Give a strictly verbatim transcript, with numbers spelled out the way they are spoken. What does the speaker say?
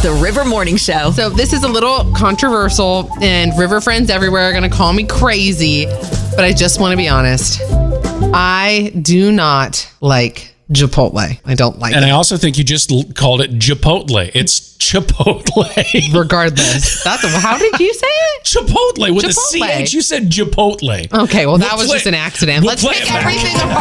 The River Morning Show. So this is a little controversial, and River friends everywhere are going to call me crazy, but I just want to be honest. I do not like Chipotle. I don't like and it. And I also think you just l- called it Chipotle. It's Chipotle. Regardless. That's a, how did you say it? Chipotle with Chipotle. a C H. You said Chipotle. Okay, well, that We'll was play- just an accident. we'll Let's play take it back. everything apart.